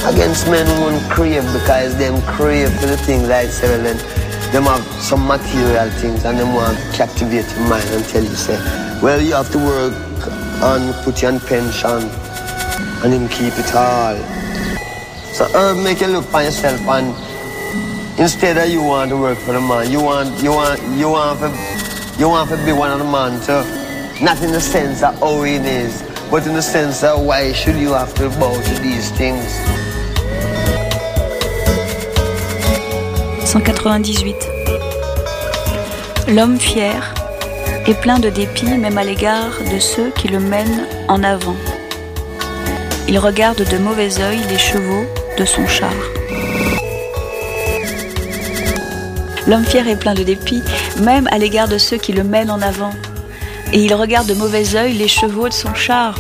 against men who won't crave because them crave for the things I say, well, then them have some material things and them want to captivate your mind and tell you, say, well, you have to work and put you on pension and him keep it all. So Herb make you look for yourself, and instead of you want to work for the man, you want to be one of the man too. Not in the sense of how it is, but in the sense of why should you have to bow to these things. 198. L'homme fier est plein de dépit même à l'égard de ceux qui le mènent en avant. Il regarde de mauvais œil les chevaux de son char. L'homme fier est plein de dépit même à l'égard de ceux qui le mènent en avant. Et il regarde de mauvais œil les chevaux de son char.